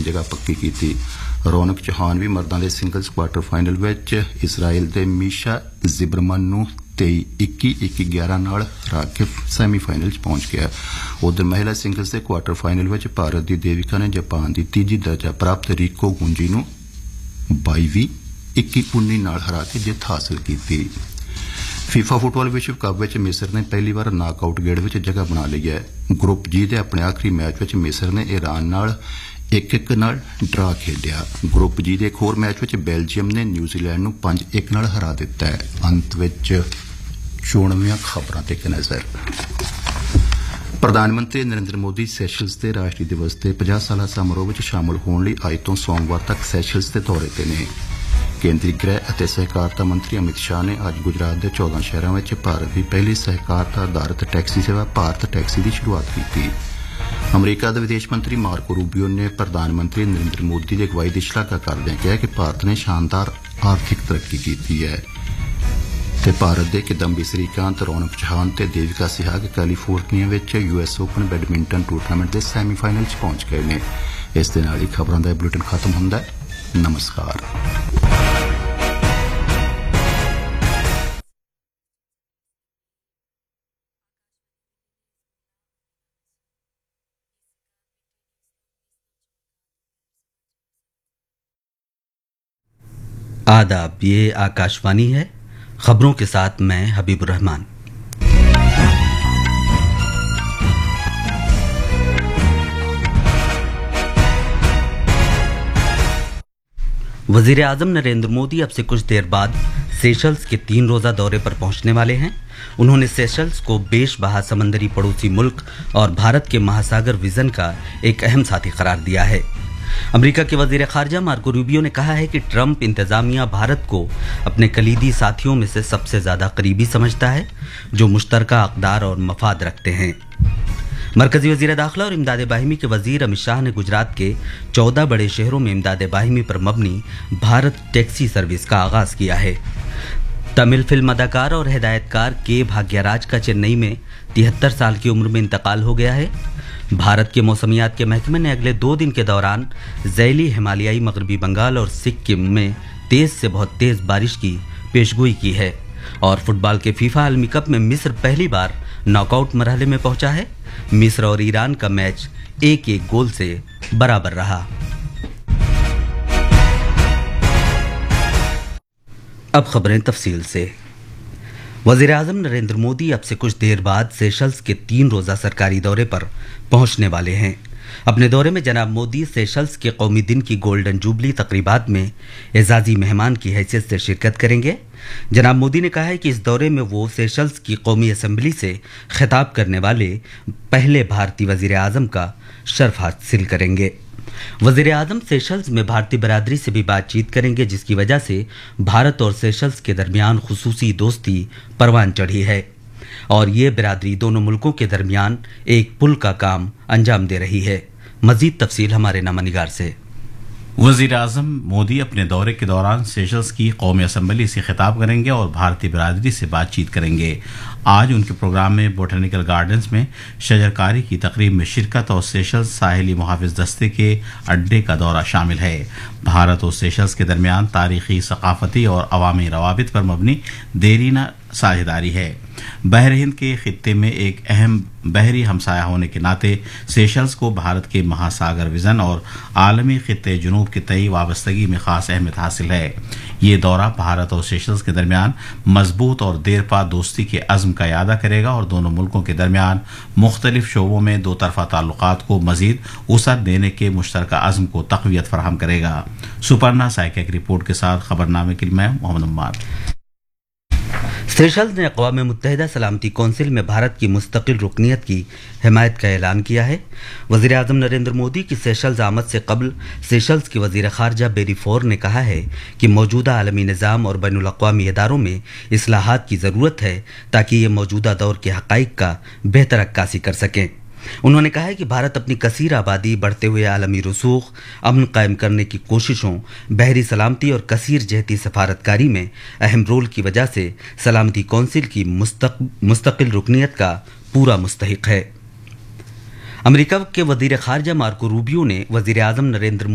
जगह पक्की की। रौनक चौहान भी मर्दां दे सिंगल्स क्वार्टर फाइनल विच इसराइल दे मीशा जिबरमन नूं 23-21-11 नाल हरा के सैमीफाइनल च पहुंच गया। उधर महिला सिंगल्स के क्वार्टर फाइनल विच भारत की देविका ने जापान की तीजी दर्जा प्राप्त रिको गुंजी नूं 22-21-19 नाल हरा के जित हासिल की। फीफा फुटबाल विश्व कप विच मिस्र ने पहली बार नॉकआउट गेड़ विच जगह बना ली है। ग्रुप जी के अपने आखिरी मैच विच मिस्र ने ईरान नाल 1-1 नाल ड्रा खेलिया। ग्रुप जी के एक होर मैच विच बेल्जियम ने न्यूजीलैंड नूं 5-1 नाल हरा दिता है। अंत विच चोणवीं खबरां ते एक नज़र। प्रधानमंत्री नरेंद्र मोदी सैशल्स के राष्ट्रीय दिवस के 50 साला समारोह में शामिल होने लिए अज तो सोमवार तक सैशल्स के दौरे पर ने। केंद्रीय गृह और सहकारिता मंत्री अमित शाह ने अज गुजरात के 14 शहरों में भारत की पहली सहकारिता आधारित टैक्सी सेवा भारत टैक्सी की शुरुआत की। अमरीका के विदेश मंत्री मार्को रूबियो ने प्रधानमंत्री नरेंद्र मोदी की अगवाई की शलाघा करदे कहा कि भारत ने शानदार आर्थिक तरक्की की है। भारत के किदम्बी श्रीकांत, रौनक चौहान ते देविका सिहाग कैलीफोर्निया में यूएस ओपन बैडमिंटन टूर्नामेंट के सैमीफाइनल च पहुंच गए ने। इस दे नाल ही खबरां दा बुलेटिन खत्म हुंदा है। नमस्कार। आदाब, ये आकाशवाणी है। खबरों के साथ मैं हबीबुर रहमान। वजीर आजम नरेंद्र मोदी अब से कुछ देर बाद सेशल्स के 3 रोजा दौरे पर पहुंचने वाले हैं। उन्होंने सेशल्स को बेशबहा समंदरी पड़ोसी मुल्क और भारत के महासागर विजन का एक अहम साथी करार दिया है। अमेरिका के वजीर खारजा मार्को रूबियो ने कहा है कि ट्रंप इंतजामिया भारत को अपने कलीदी साथियों में से सबसे ज्यादा करीबी समझता है, जो मुश्तरका अक़दार और मफाद रखते हैं। मरकजी वजीर दाखिला और इमदाद बाहिमी के वजीर अमित शाह ने गुजरात के 14 बड़े शहरों में इमदाद बाहिमी पर मबनी भारत टैक्सी सर्विस का आगाज किया है। तमिल फिल्म अदाकार और हिदायतकार के भाग्यराज का चेन्नई में 73 साल की उम्र में इंतकाल हो गया है। भारत के मौसमियात के महकमे ने अगले 2 दिन के दौरान ज़ैली हिमालयाई मगरबी बंगाल और सिक्किम में तेज से बहुत तेज बारिश की पेशगोई की है। और फुटबॉल के फीफा आलमी कप में मिस्र पहली बार नॉकआउट मरहले में पहुंचा है। मिस्र और ईरान का मैच 1-1 गोल से बराबर रहा। अब खबरें तफसील से। वज़ीर आज़म नरेंद्र मोदी अब से कुछ देर बाद सेशल्स के 3 रोज़ा सरकारी दौरे पर पहुंचने वाले हैं। अपने दौरे में जनाब मोदी सेशल्स के कौमी दिन की गोल्डन जुबली तकरीबात में एजाजी मेहमान की हैसियत से शिरकत करेंगे। जनाब मोदी ने कहा है कि इस दौरे में वो सेशल्स की कौमी असम्बली से खिताब करने वाले पहले भारतीय वज़ीर आज़म का शर्फ हासिल करेंगे। वज़ीर आज़म सेशल्स में भारतीय बरादरी से भी बातचीत करेंगे, जिसकी वजह से भारत और सेशल्स के दरमियान खुसूसी दोस्ती परवान चढ़ी है और ये बिरादरी दोनों मुल्कों के दरमियान एक पुल का काम अंजाम दे रही है। मजीद तफसील हमारे नामानिगार से। वज़ीर आज़म मोदी अपने दौरे के दौरान सेशल्स की कौमी असम्बली से खिताब करेंगे और भारतीय बिरादरी से बातचीत करेंगे। आज उनके प्रोग्राम में बोटेनिकल गार्डन्स में शजरकारी की तकरीब में शिरकत और सेशल्स साहिली मुहाफिज दस्ते के अड्डे का दौरा शामिल है। भारत और सेशल्स के दरमियान तारीखी, सकाफती और अवामी रवाबित पर मबनी देरीना साझेदारी है। बहर हिंद के खित्ते में एक अहम बहरी हमसाया होने के नाते सेशल्स को भारत के महासागर विजन और आलमी खित्ते जुनूब के तय वाबस्तगी में खास अहमियत हासिल है। ये दौरा भारत और सेशल्स के दरमियान मजबूत और देरपा दोस्ती के अज़्म का यादा करेगा और दोनों मुल्कों के दरमियान मुख्तलिफ शोबों में दो तरफा ताल्लुकात को मजीद वुसअत देने के मुश्तरका अज़्म को तक़वियत फराहम करेगा। सुपर्णा साइका की रिपोर्ट के साथ खबरनामे के लिए मैं मोहम्मद उम्माद। सेशल्स ने अक़वाम मुत्तहिदा सलामती कौंसिल में भारत की मुस्तकिल रुकनियत की हिमायत का ऐलान किया है। वज़ीर आज़म नरेंद्र मोदी की सेशल्स आमद से कबल सेशल्स के वज़ीर ख़ारजा बेरी फोर ने कहा है कि मौजूदा आलमी निज़ाम और बैनुल अक़वामी इदारों में इस्लाहात की ज़रूरत है ताकि ये मौजूदा दौर के हक़ाइक़ का बेहतर अक्कासी कर सकें। उन्होंने कहा है कि भारत अपनी कसीर आबादी, बढ़ते हुए आलमी रसूख, अमन कायम करने की कोशिशों, बहरी सलामती और कसीर जहती सफारतकारी में अहम रोल की वजह से सलामती कौंसिल की मुस्तकिल रुकनियत का पूरा मुस्तहिक है। अमेरिका के वज़ीर ख़ारजा मार्को रूबियो ने वज़ीर आज़म नरेंद्र